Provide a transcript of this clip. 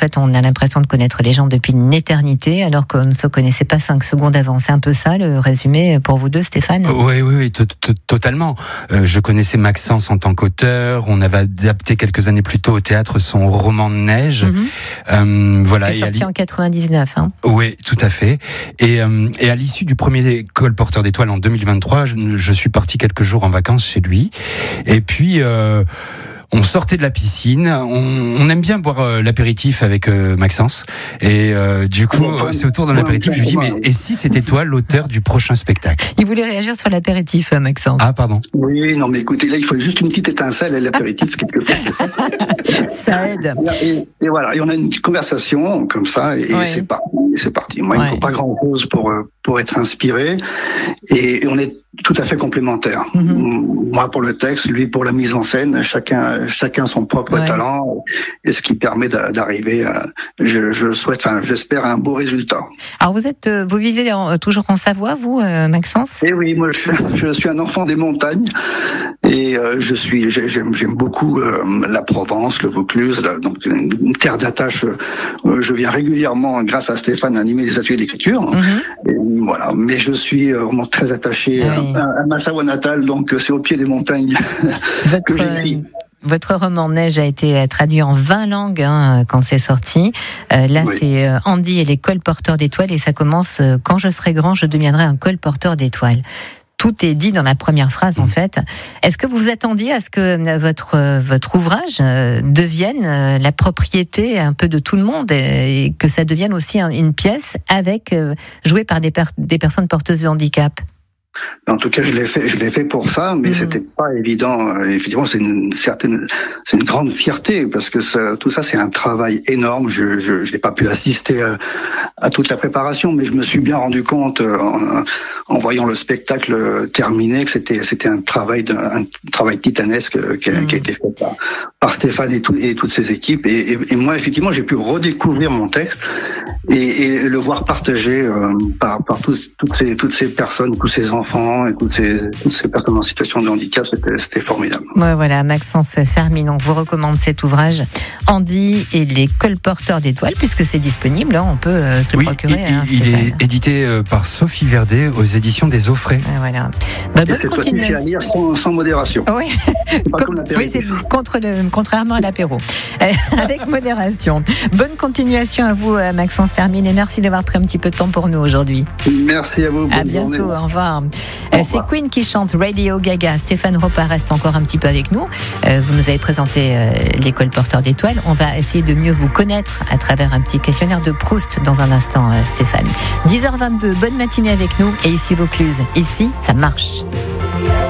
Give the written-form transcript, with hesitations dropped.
fait, on a l'impression de connaître les gens depuis une éternité, alors qu'on ne se connaissait pas 5 secondes avant. C'est un peu ça le résumé pour vous deux, Stéphane ? Oui, totalement. Je connaissais Maxence en tant qu'auteur. On avait adapté quelques années plus tôt au théâtre son roman de neige. Voilà. Qui est sorti en 99. Oui, tout à fait. Et à l'issue du premier colporteur d'étoiles en 2023, je suis parti quelques jours en vacances chez lui. Et puis on sortait de la piscine. On aime bien boire l'apéritif avec Maxence. Et du coup, c'est autour de l'apéritif, je lui dis, mais et si c'était toi l'auteur du prochain spectacle ? Il voulait réagir sur l'apéritif, Maxence. Ah, pardon. Oui, non, mais écoutez, là, il faut juste une petite étincelle à l'apéritif, quelquefois. Ça aide. Et voilà, et on a une petite conversation comme ça, et c'est parti. Moi, il ne faut pas grand-chose pour être inspiré, et on est tout à fait complémentaires. Moi pour le texte, lui pour la mise en scène, chacun son propre talent, et ce qui permet d'arriver à, j'espère, un beau résultat. Alors vous vivez toujours en Savoie, vous, Maxence ? Eh oui, moi je suis un enfant des montagnes, et j'aime beaucoup la Provence, le Vaucluse, donc une terre d'attache. Je viens régulièrement, grâce à Stéphane, animer des ateliers d'écriture. Et voilà, mais je suis vraiment très attaché à ma Savoie natale, donc c'est au pied des montagnes que j'écris. Votre roman Neige a été traduit en 20 langues quand c'est sorti. C'est Andy et les colporteurs d'étoiles, et ça commence « Quand je serai grand, je deviendrai un colporteur d'étoiles ». Tout est dit dans la première phrase, en fait. Est-ce que vous vous attendiez à ce que votre ouvrage devienne la propriété un peu de tout le monde, et que ça devienne aussi une pièce jouée par des personnes porteuses de handicap ? En tout cas, je l'ai fait pour ça, mais c'était pas évident. Effectivement, c'est une grande fierté, parce que tout ça, c'est un travail énorme. Je n'ai pas pu assister à toute la préparation, mais je me suis bien rendu compte en voyant le spectacle terminé que c'était un travail titanesque qui a été fait par Stéphane et toutes ses équipes. Et moi, effectivement, j'ai pu redécouvrir mon texte et le voir partagé par toutes ces personnes, tous ces enfants et toutes ces personnes en situation de handicap. C'était formidable. Ouais, voilà, Maxence Fermi, donc vous recommande cet ouvrage Andy et les colporteurs d'étoiles, puisque c'est disponible, on peut se le procurer. Il est édité par Sophie Verdet aux éditions des Offrets. Voilà. Bonne continuation. À lire sans modération. Oui, c'est contrairement à l'apéro. Avec modération. Bonne continuation à vous, Maxence Fermi, et merci d'avoir pris un petit peu de temps pour nous aujourd'hui. Merci à vous. À bientôt, au revoir. C'est Queen qui chante Radio Gaga. Stéphane Ropa reste encore un petit peu avec nous. Vous nous avez présenté les colporteurs d'étoiles. On va essayer de mieux vous connaître à travers un petit questionnaire de Proust dans un instant, Stéphane. 10h22, bonne matinée avec nous. Et ici Vaucluse, ici ça marche.